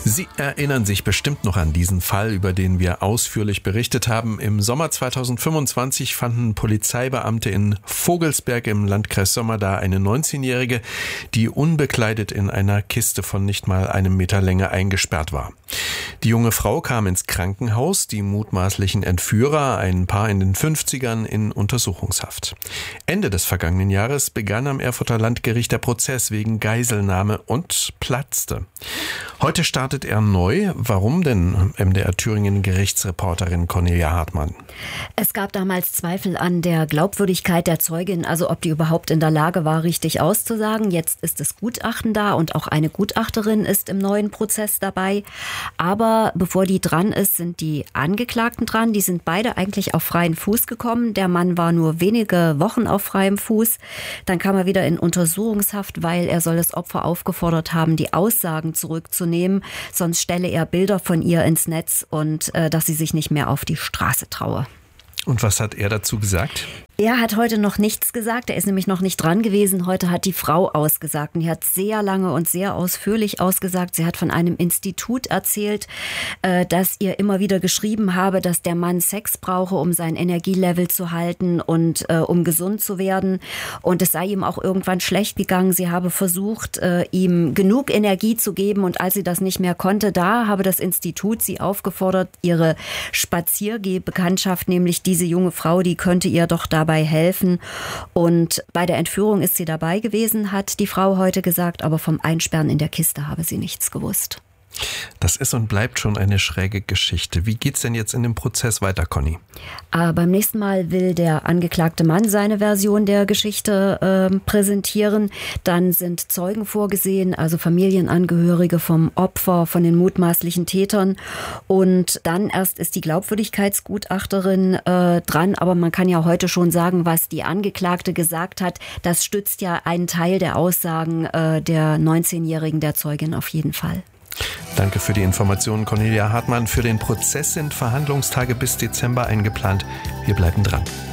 Sie erinnern sich bestimmt noch an diesen Fall, über den wir ausführlich berichtet haben. Im Sommer 2025 fanden Polizeibeamte in Vogelsberg im Landkreis Sömmerda eine 19-Jährige, die unbekleidet in einer Kiste von nicht mal 1 Meter Länge eingesperrt war. Die junge Frau kam ins Krankenhaus, die mutmaßlichen Entführer, ein Paar in den 50ern, in Untersuchungshaft. Ende des vergangenen Jahres begann am Erfurter Landgericht der Prozess wegen Geiselnahme und platzte. Heute startet er neu. Warum denn, MDR Thüringen Gerichtsreporterin Cornelia Hartmann? Es gab damals Zweifel an der Glaubwürdigkeit der Zeugin, also ob die überhaupt in der Lage war, richtig auszusagen. Jetzt ist das Gutachten da und auch eine Gutachterin ist im neuen Prozess dabei. Aber bevor die dran ist, sind die Angeklagten dran. Die sind beide eigentlich auf freien Fuß gekommen. Der Mann war nur wenige Wochen auf freiem Fuß. Dann kam er wieder in Untersuchungshaft, weil er soll das Opfer aufgefordert haben, die Aussagen zurückzunehmen. Sonst stelle er Bilder von ihr ins Netz und dass sie sich nicht mehr auf die Straße traue. Und was hat er dazu gesagt? Er hat heute noch nichts gesagt, er ist nämlich noch nicht dran gewesen. Heute hat die Frau ausgesagt und die hat sehr lange und sehr ausführlich ausgesagt. Sie hat von einem Institut erzählt, das ihr immer wieder geschrieben habe, dass der Mann Sex brauche, um sein Energielevel zu halten und um gesund zu werden. Und es sei ihm auch irgendwann schlecht gegangen. Sie habe versucht, ihm genug Energie zu geben und als sie das nicht mehr konnte, da habe das Institut sie aufgefordert, ihre Spaziergehbekanntschaft, nämlich diese junge Frau, die könnte ihr doch dabei helfen. Und bei der Entführung ist sie dabei gewesen, hat die Frau heute gesagt, aber vom Einsperren in der Kiste habe sie nichts gewusst. Das ist und bleibt schon eine schräge Geschichte. Wie geht's denn jetzt in dem Prozess weiter, Conny? Beim nächsten Mal will der angeklagte Mann seine Version der Geschichte präsentieren. Dann sind Zeugen vorgesehen, also Familienangehörige vom Opfer, von den mutmaßlichen Tätern. Und dann erst ist die Glaubwürdigkeitsgutachterin dran. Aber man kann ja heute schon sagen, was die Angeklagte gesagt hat. Das stützt ja einen Teil der Aussagen der 19-Jährigen, der Zeugin auf jeden Fall. Danke für die Informationen, Cornelia Hartmann. Für den Prozess sind Verhandlungstage bis Dezember eingeplant. Wir bleiben dran.